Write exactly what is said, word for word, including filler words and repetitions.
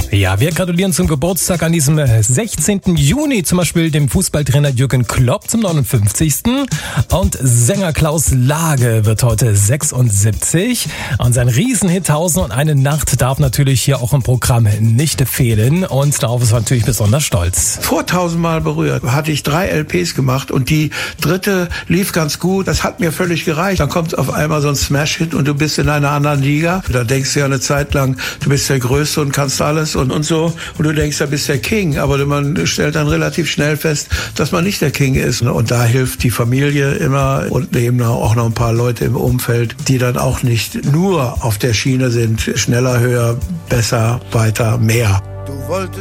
Ja, wir gratulieren zum Geburtstag an diesem sechzehnten Juni zum Beispiel dem Fußballtrainer Jürgen Klopp zum neunundfünfzigsten Und Sänger Klaus Lage wird heute sechsundsiebzig. Und sein Riesenhit Tausend und eine Nacht darf natürlich hier auch im Programm nicht fehlen. Und darauf ist er natürlich besonders stolz. Vor tausendmal berührt hatte ich drei L Ps gemacht und die dritte lief ganz gut. Das hat mir völlig gereicht. Dann kommt auf einmal so ein Smash-Hit und du bist in einer anderen Liga. Da denkst du ja eine Zeit lang, du bist der Größte und kannst alles und, und so. Und du denkst, da bist der King. Aber man stellt dann relativ schnell fest, dass man nicht der King ist. Und da hilft die Familie immer und eben auch noch ein paar Leute im Umfeld, die dann auch nicht nur auf der Schiene sind. Schneller, höher, besser, weiter, mehr. Du wolltest